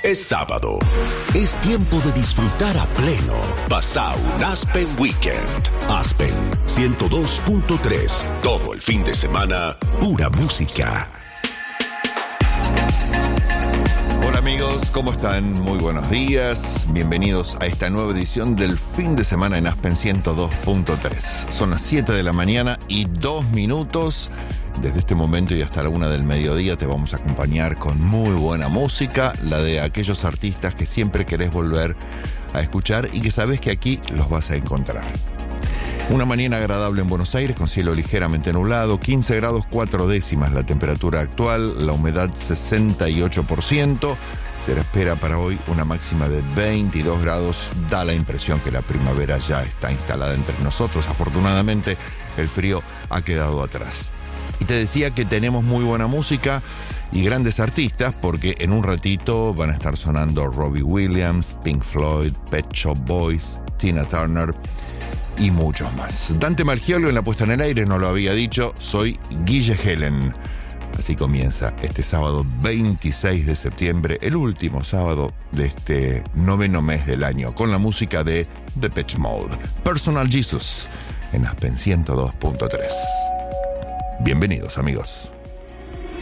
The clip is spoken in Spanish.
Es sábado. Es tiempo de disfrutar a pleno. Pasá un Aspen Weekend. Aspen 102.3. Todo el fin de semana, pura música. Hola amigos, ¿cómo están? Muy buenos días. Bienvenidos a esta nueva edición del fin de semana en Aspen 102.3. Son las 7 de la mañana y 2 minutos. Desde este momento y hasta la 1 del mediodía te vamos a acompañar con muy buena música, la de aquellos artistas que siempre querés volver a escuchar y que sabes que aquí los vas a encontrar. Una mañana agradable en Buenos Aires con cielo ligeramente nublado, 15 grados 4 décimas la temperatura actual, la humedad 68%. Se espera para hoy una máxima de 22 grados. Da la impresión que la primavera ya está instalada entre nosotros. Afortunadamente el frío ha quedado atrás. Y te decía que tenemos muy buena música y grandes artistas porque en un ratito van a estar sonando Robbie Williams, Pink Floyd, Pet Shop Boys, Tina Turner y muchos más. Dante Marchiolo en la puesta en el aire, no lo había dicho, soy Guille Helen. Así comienza este sábado 26 de septiembre, el último sábado de este noveno mes del año, con la música de Depeche Mode. Personal Jesus en Aspen 102.3. Bienvenidos amigos.